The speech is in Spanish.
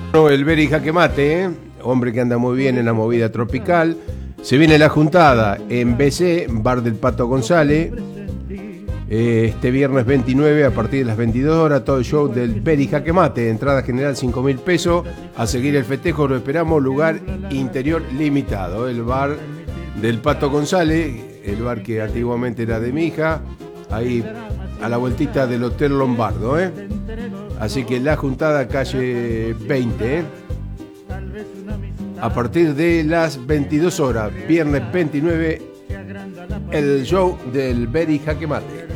El Beri Jaque Mate, hombre que anda muy bien en la movida tropical. Se viene la juntada en BC, Bar del Pato González. Este viernes 29 a partir de las 22 horas, todo el show del Beri Jaque Mate. Entrada general 5.000 pesos. A seguir el festejo lo esperamos, lugar interior limitado. El Bar del Pato González, el bar que antiguamente era de mi hija, ahí a la vueltita del Hotel Lombardo, Así que la juntada calle 20, A partir de las 22 horas, viernes 29, el show del Beri Jaque Mate.